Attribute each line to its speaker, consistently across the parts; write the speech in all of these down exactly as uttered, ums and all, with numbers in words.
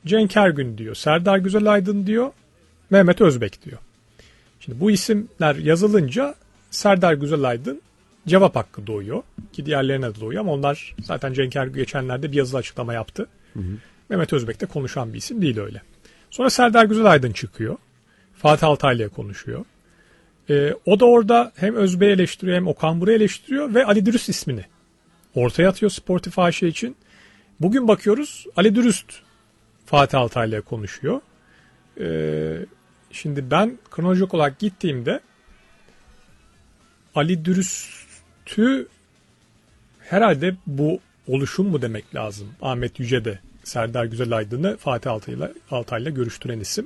Speaker 1: Cenk Ergün diyor, Serdar Güzelaydın diyor, Mehmet Özbek diyor. Şimdi bu isimler yazılınca Serdar Güzelaydın cevap hakkı doğuyor. Ki diğerlerine de doğuyor ama onlar zaten Cenk Ergün geçenlerde bir yazılı açıklama yaptı. Hı hı. Mehmet Özbek de konuşan bir isim değil öyle. Sonra Serdar Güzelaydın çıkıyor. Fatih Altaylı'ya konuşuyor. Ee, o da orada hem Özbek'i eleştiriyor hem Okan Buruk'u eleştiriyor ve Ali Dürüst ismini ortaya atıyor Sportif A Ş için. Bugün bakıyoruz Ali Dürüst Fatih Altaylı'ya konuşuyor. Ee, şimdi ben kronolojik olarak gittiğimde Ali Dürüst'ü herhalde bu oluşum mu demek lazım? Ahmet Yüce de Serdar Güzelaydın'ı Fatih Altaylı'yla Altaylı'yla görüştüren isim.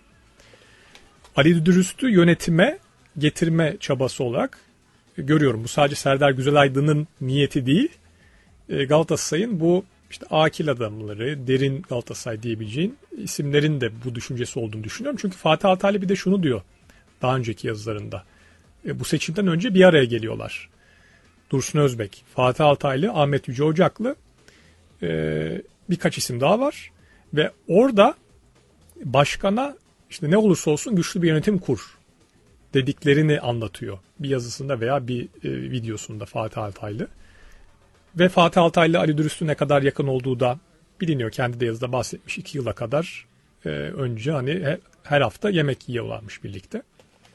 Speaker 1: Ali Dürüst'ü yönetime getirme çabası olarak görüyorum. Bu sadece Serdar Güzelaydın'ın niyeti değil. Galatasaray'ın bu işte akil adamları, derin Galatasaray diyebileceğin isimlerin de bu düşüncesi olduğunu düşünüyorum. Çünkü Fatih Altaylı bir de şunu diyor daha önceki yazılarında. Bu seçimden önce bir araya geliyorlar. Dursun Özbek, Fatih Altaylı, Ahmet Yüce Ocaklı, birkaç isim daha var. Ve orada başkana işte ne olursa olsun güçlü bir yönetim kur dediklerini anlatıyor. Bir yazısında veya bir e, videosunda Fatih Altaylı. Ve Fatih Altaylı Ali Dürüst'ün ne kadar yakın olduğu da biliniyor. Kendi de yazıda bahsetmiş. iki yıla kadar e, önce hani her hafta yemek yiyorlarmış birlikte.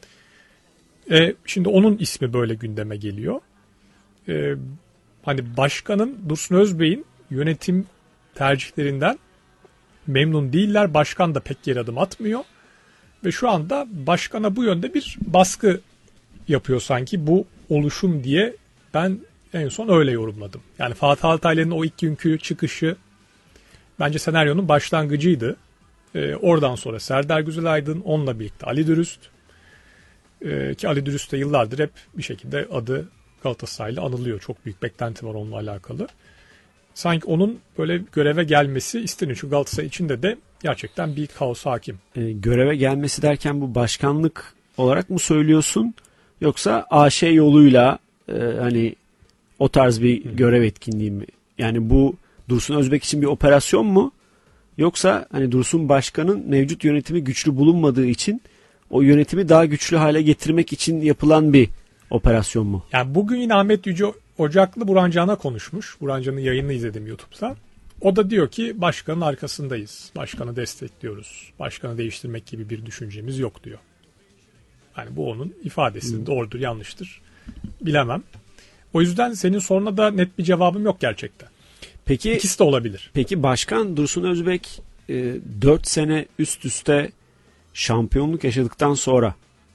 Speaker 1: E, şimdi onun ismi böyle gündeme geliyor. E, hani başkanın Dursun Özbek'in yönetim tercihlerinden memnun değiller. Başkan da pek geri adım atmıyor. Ve şu anda başkana bu yönde bir baskı yapıyor sanki bu oluşum diye ben en son öyle yorumladım. Yani Fatih Altaylı'nın o ilk günkü çıkışı bence senaryonun başlangıcıydı. Ee, oradan sonra Serdar Güzelaydın, onunla birlikte Ali Dürüst. Ee, ki Ali Dürüst de yıllardır hep bir şekilde adı Galatasaray'la anılıyor. Çok büyük beklenti var onunla alakalı. Sanki onun böyle göreve gelmesi isteniyor. Çünkü Galatasaray içinde de gerçekten bir kaos hakim.
Speaker 2: E, göreve gelmesi derken bu başkanlık olarak mı söylüyorsun? Yoksa A Ş yoluyla e, hani o tarz bir Hı. görev etkinliği mi? Yani bu Dursun Özbek için bir operasyon mu? Yoksa hani Dursun Başkan'ın mevcut yönetimi güçlü bulunmadığı için o yönetimi daha güçlü hale getirmek için yapılan bir operasyon mu?
Speaker 1: Yani bugün yine Ahmet Yüce Ocaklı Burhan Can'a konuşmuş. Burhan Can'ın yayınını izledim YouTube'da. O da diyor ki başkanın arkasındayız. Başkanı destekliyoruz. Başkanı değiştirmek gibi bir düşüncemiz yok diyor. Yani bu onun ifadesi. Hmm. Doğrudur, yanlıştır. Bilemem. O yüzden senin soruna da net bir cevabım yok gerçekten.
Speaker 2: Peki,
Speaker 1: İkisi de olabilir.
Speaker 2: Peki Başkan Dursun Özbek e, dört sene üst üste şampiyonluk yaşadıktan sonra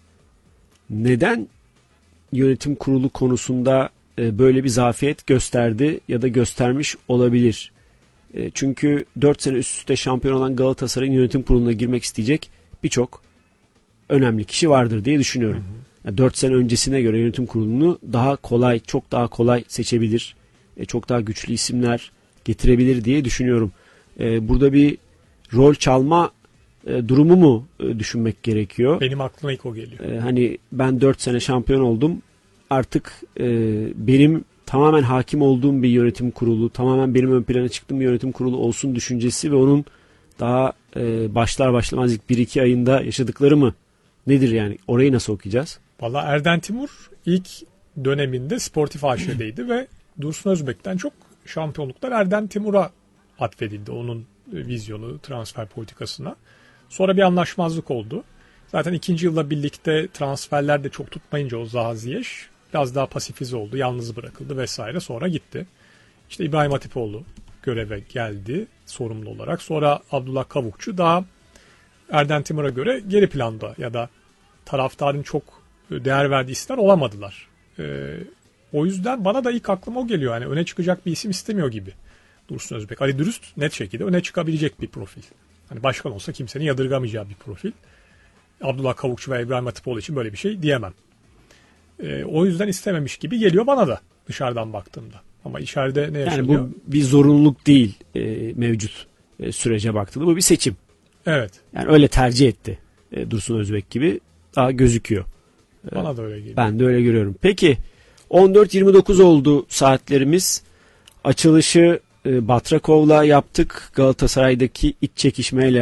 Speaker 2: neden yönetim kurulu konusunda e, böyle bir zafiyet gösterdi ya da göstermiş olabilir? E, çünkü dört sene üst üste şampiyon olan Galatasaray'ın yönetim kuruluna girmek isteyecek birçok önemli kişi vardır diye düşünüyorum. Hı hı. Yani dört sene öncesine göre yönetim kurulunu daha kolay, çok daha kolay seçebilir. E, çok daha güçlü isimler getirebilir diye düşünüyorum. E, burada bir rol çalma e, durumu mu e, düşünmek gerekiyor?
Speaker 1: Benim aklıma ilk o geliyor.
Speaker 2: E, hani ben dört sene şampiyon oldum. Artık e, benim tamamen hakim olduğum bir yönetim kurulu, tamamen benim ön plana çıktığım bir yönetim kurulu olsun düşüncesi ve onun daha e, başlar başlamaz ilk bir iki ayında yaşadıkları mı? Nedir yani? Orayı nasıl okuyacağız?
Speaker 1: Valla Erden Timur ilk döneminde Sportif A Ş'deydi ve Dursun Özbek'ten çok şampiyonluklar Erden Timur'a atfedildi. Onun vizyonu, transfer politikasına. Sonra bir anlaşmazlık oldu. Zaten ikinci yılla birlikte transferler de çok tutmayınca o Zaha Ziyech biraz daha pasifize oldu. Yalnız bırakıldı vesaire. Sonra gitti. İşte İbrahim Hatipoğlu göreve geldi sorumlu olarak. Sonra Abdullah Kavukçu daha Erden Timur'a göre geri planda ya da taraftarın çok değer verdiği isimler olamadılar. Ee, o yüzden bana da ilk aklıma o geliyor. Yani öne çıkacak bir isim istemiyor gibi Dursun Özbek. Ali Dürüst net şekilde öne çıkabilecek bir profil. Hani başkan olsa kimsenin yadırgamayacağı bir profil. Abdullah Kavukçu ve İbrahim Hatipoğlu için böyle bir şey diyemem. Ee, o yüzden istememiş gibi geliyor bana da dışarıdan baktığımda. Ama içeride ne yaşanıyor?
Speaker 2: Yani bu bir zorunluluk değil e, mevcut e, sürece baktığında. Bu bir seçim.
Speaker 1: Evet.
Speaker 2: Yani öyle tercih etti e, Dursun Özbek gibi daha gözüküyor.
Speaker 1: Bana da öyle geliyor.
Speaker 2: Ben de öyle görüyorum. Peki on dört yirmi dokuz oldu saatlerimiz. Açılışı e, Batrakov'la yaptık. Galatasaray'daki iç çekişmeyle